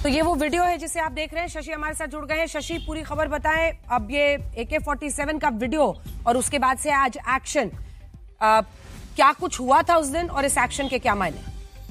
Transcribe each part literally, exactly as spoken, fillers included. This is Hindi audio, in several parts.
तो ये वो वीडियो है जिसे आप देख रहे हैं। शशि हमारे साथ जुड़ गए हैं। शशि, पूरी खबर बताएं। अब ये ए के फोर्टी सेवन का वीडियो और उसके बाद से आज एक्शन, आ, क्या कुछ हुआ था उस दिन और इस एक्शन के क्या मायने?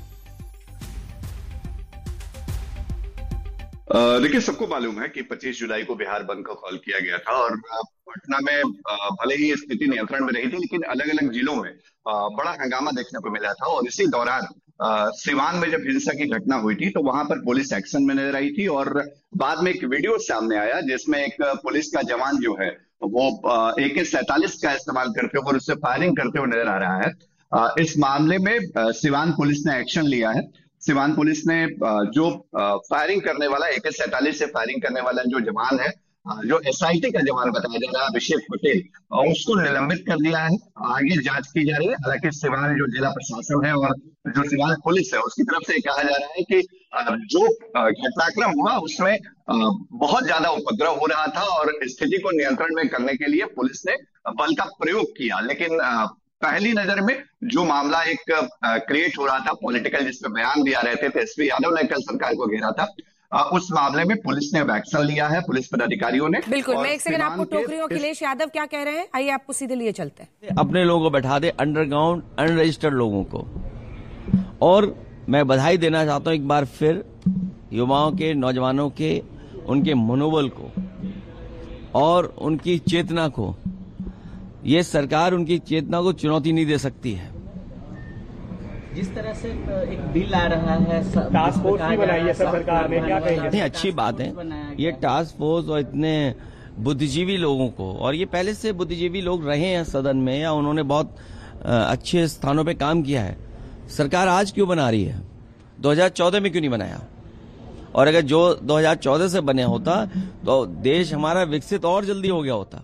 देखिए, सबको मालूम है कि पच्चीस जुलाई को बिहार बंद का कॉल किया गया था और पटना में भले ही स्थिति नियंत्रण में रही थी, लेकिन अलग अलग जिलों में बड़ा हंगामा देखने को मिला था। और इसी दौरान सिवान में जब हिंसा की घटना हुई थी तो वहां पर पुलिस एक्शन में नजर आई थी और बाद में एक वीडियो सामने आया जिसमें एक पुलिस का जवान जो है वो ए के सैंतालीस का इस्तेमाल करते हुए और उससे फायरिंग करते हुए नजर आ रहा है। इस मामले में सिवान पुलिस ने एक्शन लिया है। सिवान पुलिस ने जो फायरिंग करने वाला ए के सैंतालीस से फायरिंग करने वाला जो जवान है, जो एस आई टी का जवान बताया जा रहा है, अभिषेक पटेल, उसको निलंबित कर दिया है। आगे जांच की जा रही है। हालांकि सिवान जो जिला प्रशासन है और जो सिवान पुलिस है उसकी तरफ से कहा जा रहा है कि जो घटनाक्रम हुआ उसमें बहुत ज्यादा उपद्रव हो रहा था और स्थिति को नियंत्रण में करने के लिए पुलिस ने बल का प्रयोग किया। लेकिन पहली नजर में जो मामला एक क्रिएट हो रहा था पॉलिटिकल, जिसमें बयान दिया रहे थे तेजस्वी यादव ने कल सरकार को घेरा था, उस मामले में पुलिस ने एक्शन लिया है, पुलिस पदाधिकारियों ने। बिल्कुल, मैं एक सेकंड आपको टोक रही हूं। अखिलेश यादव क्या कह रहे हैं, आइए आपको सीधे लिए चलते हैं। अपने लोगों को बैठा दे, अंडरग्राउंड अनरजिस्टर्ड लोगों को। और मैं बधाई देना चाहता हूं एक बार फिर युवाओं के, नौजवानों के, उनके मनोबल को और उनकी चेतना को। ये सरकार उनकी चेतना को चुनौती नहीं दे सकती है। जिस तरह से एक बिल आ रहा है, टास्क फोर्स भी बनाई है सर सरकार ने, क्या कहेंगे? नहीं, अच्छी बात है ये टास्क फोर्स और इतने बुद्धिजीवी लोगों को, और ये पहले से बुद्धिजीवी लोग रहे हैं सदन में या उन्होंने बहुत अच्छे स्थानों पे काम किया है। सरकार आज क्यों बना रही है? दो हज़ार चौदह में क्यों नहीं बनाया? और अगर जो दो हज़ार चौदह से बने होता तो देश हमारा विकसित और जल्दी हो गया होता।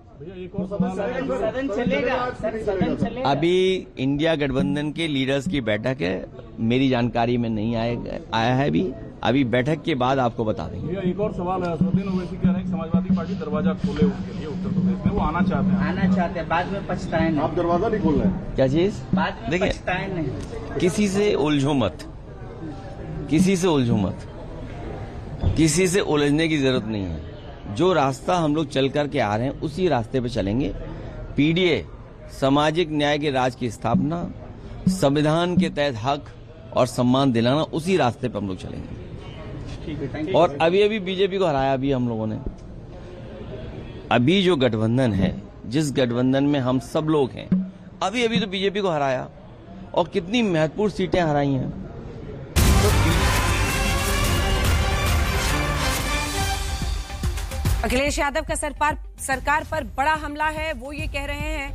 सदन चलेगा, सदन चलेगा। अभी इंडिया गठबंधन के लीडर्स की बैठक है, मेरी जानकारी में नहीं आया आया है अभी अभी बैठक के बाद आपको बता देंगे। एक और सवाल है, असदुद्दीन ओवैसी कह रहे हैं समाजवादी पार्टी दरवाजा खोले उसके लिए उत्तर प्रदेश में, वो आना चाहते हैं आना चाहते हैं बाद में पछताए नहीं। आप दरवाजा नहीं खोल रहे हैं? क्या चीज? बाद में पछताए नहीं। किसी से उलझो मत, किसी से उलझो मत, किसी से उलझने की जरूरत नहीं है। जो रास्ता हम लोग चल करके आ रहे हैं उसी रास्ते पे चलेंगे। पी डी ए, सामाजिक न्याय के राज की स्थापना, संविधान के तहत हक और सम्मान दिलाना, उसी रास्ते पे हम लोग चलेंगे। और अभी अभी बीजेपी को हराया अभी हम लोगों ने। अभी जो गठबंधन है, जिस गठबंधन में हम सब लोग हैं, अभी अभी तो बीजेपी को हराया और कितनी महत्वपूर्ण सीटें हराई हैं। अखिलेश यादव का सरकार सरकार पर बड़ा हमला है। वो ये कह रहे हैं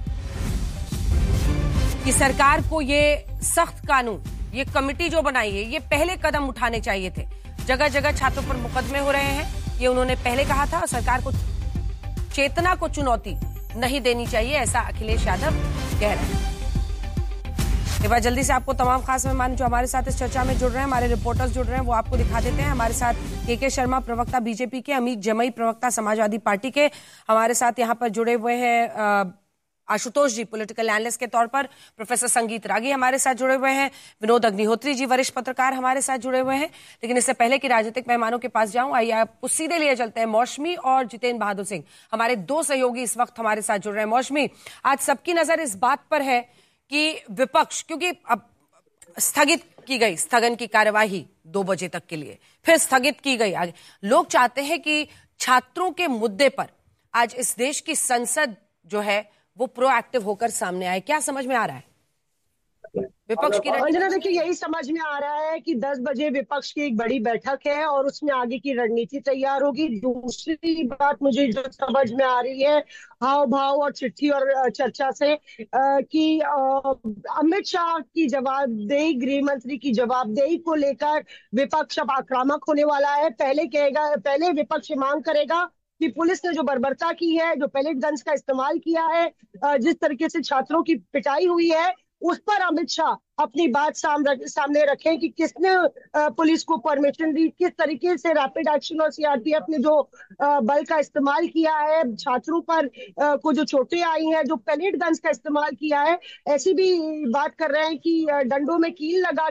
कि सरकार को ये सख्त कानून, ये कमेटी जो बनाई है, ये पहले कदम उठाने चाहिए थे। जगह जगह छात्रों पर मुकदमे हो रहे हैं, ये उन्होंने पहले कहा था। और सरकार को चेतना को चुनौती नहीं देनी चाहिए, ऐसा अखिलेश यादव कह रहे हैं। एक बार जल्दी से आपको तमाम खास मेहमान जो हमारे साथ इस चर्चा में जुड़ रहे हैं, हमारे रिपोर्टर्स जुड़ रहे हैं, वो आपको दिखा देते हैं। हमारे साथ के के शर्मा, प्रवक्ता बीजेपी के, अमित जमई, प्रवक्ता समाजवादी पार्टी के, हमारे साथ यहाँ पर जुड़े हुए हैं आशुतोष जी, पॉलिटिकल एनालिस्ट के तौर पर, प्रोफेसर संगीत रागी हमारे साथ जुड़े हुए हैं, विनोद अग्निहोत्री जी, वरिष्ठ पत्रकार हमारे साथ जुड़े हुए हैं। लेकिन इससे पहले कि राजनीतिक मेहमानों के पास जाऊं, आइए आपको सीधे लिए चलते हैं। मौसमी और जितेंद्र बहादुर सिंह, हमारे दो सहयोगी इस वक्त हमारे साथ जुड़ रहे हैं। मौसमी, आज सबकी नजर इस बात पर है कि विपक्ष, क्योंकि अब स्थगित की गई स्थगन की कार्यवाही दो बजे तक के लिए, फिर स्थगित की गई आगे, लोग चाहते हैं कि छात्रों के मुद्दे पर आज इस देश की संसद जो है वो प्रोएक्टिव होकर सामने आए। क्या समझ में आ रहा है विपक्ष की? अंजना, देखिए, यही समझ में आ रहा है कि दस बजे विपक्ष की एक बड़ी बैठक है और उसमें आगे की रणनीति तैयार होगी। दूसरी बात मुझे जो समझ में आ रही है हाव भाव और चिट्ठी और चर्चा से, कि अमित शाह की जवाबदेही, गृह मंत्री की जवाबदेही को लेकर विपक्ष अब आक्रामक होने वाला है। पहले कहेगा, पहले विपक्ष मांग करेगा कि पुलिस ने जो बर्बरता की है, जो पैलेट गन्स का इस्तेमाल किया है, जिस तरीके से छात्रों की पिटाई हुई है, उस पर अमित शाह अपनी बात सामने रखें कि किसने पुलिस को परमिशन दी, किस तरीके से रैपिड एक्शन और सी आर पी एफ ने जो बल का इस्तेमाल किया है, छात्रों पर को जो चोटें आई हैं, जो पैलेट गन्स का इस्तेमाल किया है। ऐसी भी बात कर रहे हैं कि डंडों में कील लगा के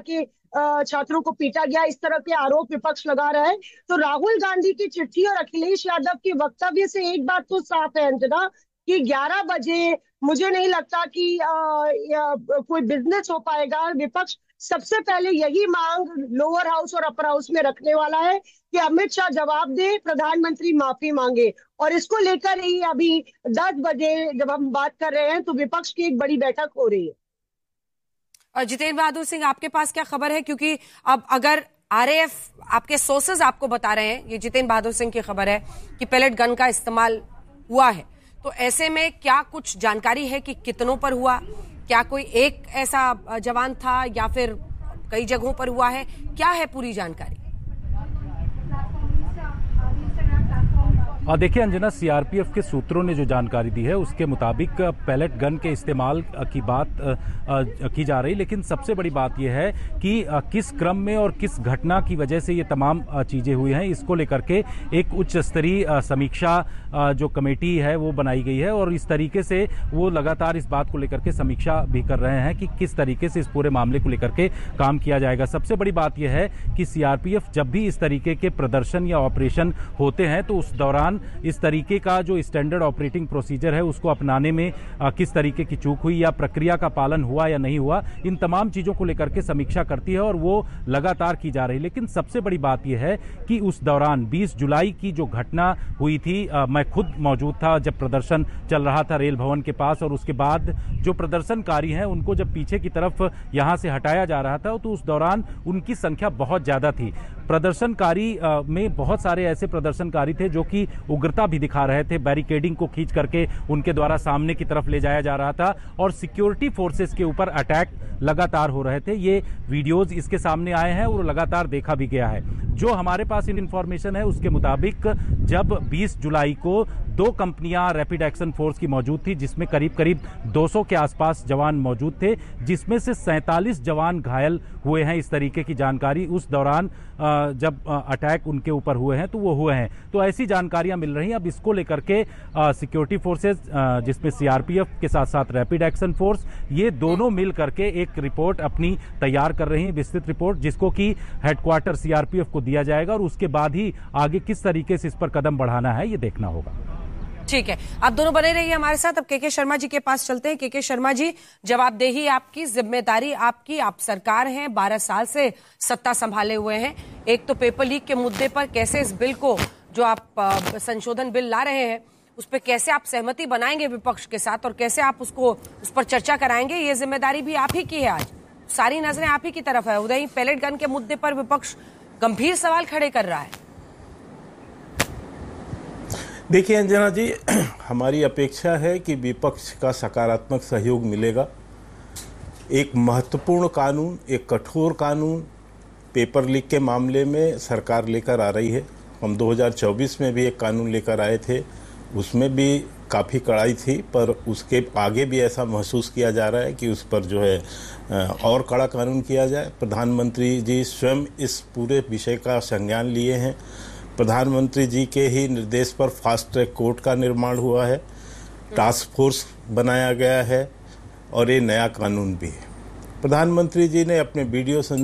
छात्रों को पीटा गया, इस तरह के आरोप विपक्ष लगा रहा है। तो राहुल गांधी की चिट्ठी और अखिलेश यादव के वक्तव्य से एक बात तो साफ है अंजना कि ग्यारह बजे मुझे नहीं लगता कि आ, आ, कोई बिजनेस हो पाएगा। विपक्ष सबसे पहले यही मांग लोअर हाउस और अपर हाउस में रखने वाला है कि अमित शाह जवाब दे, प्रधानमंत्री माफी मांगे। और इसको लेकर ही अभी दस बजे जब हम बात कर रहे हैं तो विपक्ष की एक बड़ी बैठक हो रही है। और जितेंद्र बहादुर सिंह, आपके पास क्या खबर है? क्योंकि अब अगर आरएएफ, आपके सोर्सेज आपको बता रहे हैं, ये जितेंद्र बहादुर सिंह की खबर है कि पैलेट गन का इस्तेमाल हुआ है, तो ऐसे में क्या कुछ जानकारी है कि कितनों पर हुआ? क्या कोई एक ऐसा जवान था या फिर कई जगहों पर हुआ है? क्या है पूरी जानकारी? देखिए अंजना, सीआरपीएफ के सूत्रों ने जो जानकारी दी है उसके मुताबिक पैलेट गन के इस्तेमाल की बात की जा रही, लेकिन सबसे बड़ी बात यह है कि किस क्रम में और किस घटना की वजह से ये तमाम चीजें हुई हैं, इसको लेकर के एक उच्च स्तरीय समीक्षा जो कमेटी है वो बनाई गई है और इस तरीके से वो लगातार इस बात को लेकर के समीक्षा भी कर रहे हैं कि किस तरीके से इस पूरे मामले को लेकर के काम किया जाएगा। सबसे बड़ी बात यह है कि सीआरपीएफ जब भी इस तरीके के प्रदर्शन या ऑपरेशन होते हैं तो उस दौरान इस तरीके का जो स्टैंडर्ड ऑपरेटिंग प्रोसीजर है उसको अपनाने में आ, किस तरीके की चूक हुई या प्रक्रिया का पालन हुआ या नहीं हुआ, इन तमाम चीजों को लेकर के समीक्षा करती है और वो लगातार की जा रही। लेकिन सबसे बड़ी बात यह है कि उस दौरान बीस जुलाई की जो घटना हुई थी, आ, मैं खुद मौजूद था जब प्रदर्शन चल रहा था रेल भवन के पास, और उसके बाद जो प्रदर्शनकारी हैं उनको जब पीछे की तरफ यहां से हटाया जा रहा था तो उस दौरान उनकी संख्या बहुत ज्यादा थी। प्रदर्शनकारी में बहुत सारे ऐसे प्रदर्शनकारी थे जो कि उग्रता भी दिखा रहे थे, बैरिकेडिंग को खींच करके उनके द्वारा सामने की तरफ ले जाया जा रहा था और सिक्योरिटी फोर्सेस के ऊपर अटैक लगातार हो रहे थे। ये वीडियोज इसके सामने आए हैं और लगातार देखा भी गया है। जो हमारे पास इन्फॉर्मेशन है उसके मुताबिक जब बीस जुलाई को दो कंपनियां रैपिड एक्शन फोर्स की मौजूद थी जिसमें करीब करीब दो सौ के आसपास जवान मौजूद थे, जिसमें से सैंतालीस जवान घायल हुए हैं, इस तरीके की जानकारी उस दौरान जब अटैक उनके ऊपर हुए हैं तो वो हुए हैं। तो ऐसी जानकारियां मिल रही हैं। अब इसको लेकर के सिक्योरिटी फोर्सेस जिसमें सीआरपीएफ के साथ साथ रैपिड एक्शन फोर्स, ये दोनों मिल करके एक रिपोर्ट अपनी तैयार कर रही हैं, विस्तृत रिपोर्ट, जिसको कि हेडक्वार्टर सीआरपीएफ को दिया जाएगा और उसके बाद ही आगे किस तरीके से इस पर कदम बढ़ाना है ये देखना होगा। ठीक है, आप दोनों बने रहिए हमारे साथ। अब केके शर्मा जी के पास चलते हैं। केके शर्मा जी, जवाबदेही आपकी, जिम्मेदारी आपकी, आप सरकार हैं, बारह साल से सत्ता संभाले हुए हैं। एक तो पेपर लीक के मुद्दे पर कैसे इस बिल को, जो आप संशोधन बिल ला रहे हैं, उस पर कैसे आप सहमति बनाएंगे विपक्ष के साथ और कैसे आप उसको उस पर चर्चा कराएंगे, ये जिम्मेदारी भी आप ही की है। आज सारी नजरें आप ही की तरफ है। उधर ही पैलेट गन के मुद्दे पर विपक्ष गंभीर सवाल खड़े कर रहा है। देखिए अंजना जी, हमारी अपेक्षा है कि विपक्ष का सकारात्मक सहयोग मिलेगा। एक महत्वपूर्ण कानून, एक कठोर कानून पेपर लीक के मामले में सरकार लेकर आ रही है। हम दो हज़ार चौबीस में भी एक कानून लेकर आए थे, उसमें भी काफ़ी कड़ाई थी, पर उसके आगे भी ऐसा महसूस किया जा रहा है कि उस पर जो है और कड़ा कानून किया जाए। प्रधानमंत्री जी स्वयं इस पूरे विषय का संज्ञान लिए हैं। प्रधानमंत्री जी के ही निर्देश पर फास्ट ट्रैक कोर्ट का निर्माण हुआ है, टास्क फोर्स बनाया गया है और ये नया कानून भी है। प्रधानमंत्री जी ने अपने वीडियो